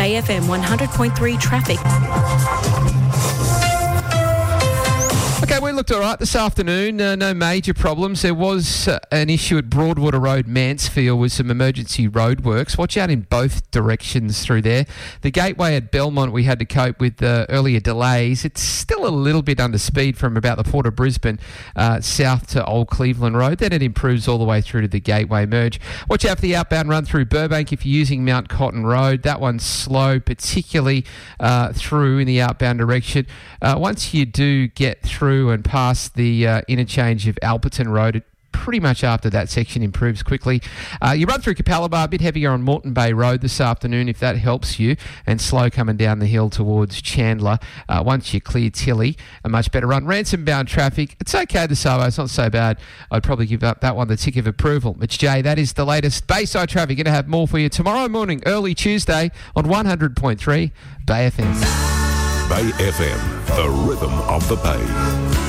Bay FM 100.3 traffic. Okay, we looked all right this afternoon. No major problems. There was an issue at Broadwater Road, Mansfield, with some emergency roadworks. Watch out in both directions through there. The gateway at Belmont, we had to cope with earlier delays. It's still a little bit under speed from about the Port of Brisbane south to Old Cleveland Road. Then it improves all the way through to the gateway merge. Watch out for the outbound run through Burbank if you're using Mount Cotton Road. That one's slow, particularly through in the outbound direction. Once you do get through and past the interchange of Alberton Road, it pretty much after that section improves quickly. You run through Capalaba, a bit heavier on Moreton Bay Road this afternoon, if that helps you, and slow coming down the hill towards Chandler. Once you clear Tilly, a much better run. Ransom-bound traffic, it's okay this hour, it's not so bad. I'd probably give up that one the tick of approval. It's Jay, that is the latest Bayside traffic. Going to have more for you tomorrow morning, early Tuesday, on 100.3 Bay FM. Bay FM, the rhythm of the Bay.